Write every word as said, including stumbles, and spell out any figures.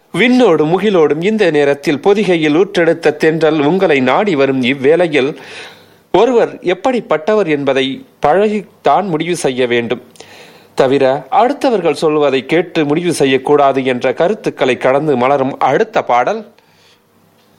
விண்ணோடும் முகிலோடும் இந்த நேரத்தில் பொதிகையில் ஊற்றெடுத்த தென்றல் உங்களை நாடி வரும் இவ்வேளையில் ஒருவர் எப்படிப்பட்டவர் என்பதை பழகித்தான் முடிவு செய்ய வேண்டும். தவிர அடுத்தவர்கள் சொல்வதை கேட்டு முடிவு செய்யக்கூடாது என்ற கருத்துக்களை கடந்து மலரும் அடுத்த பாடல்